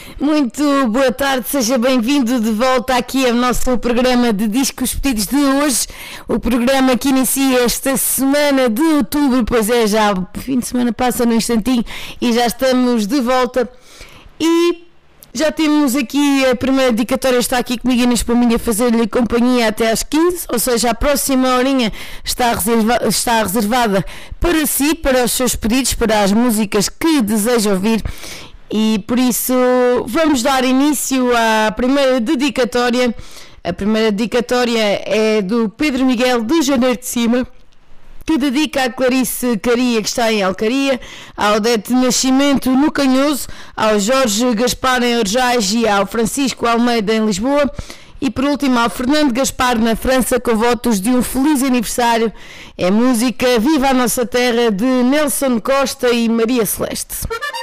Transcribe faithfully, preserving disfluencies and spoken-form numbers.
Muito boa tarde, seja bem-vindo de volta aqui ao nosso programa de discos pedidos de hoje. O programa que inicia esta semana de outubro, pois é, já o fim de semana passa num instantinho e já estamos de volta. E já temos aqui a primeira dedicatória, está aqui comigo Inês Palminha a fazer-lhe companhia até às quinze, ou seja, a próxima horinha está, reserva, está reservada para si, para os seus pedidos, para as músicas que deseja ouvir. E por isso vamos dar início à primeira dedicatória. A primeira dedicatória é do Pedro Miguel de Janeiro de Cima, que dedica a Clarice Caria, que está em Alcaria, ao Odete Nascimento no Canhoso, ao Jorge Gaspar em Orjais e ao Francisco Almeida em Lisboa. E por último ao Fernando Gaspar na França, com votos de um feliz aniversário. É música Viva a Nossa Terra de Nelson Costa e Maria Celeste.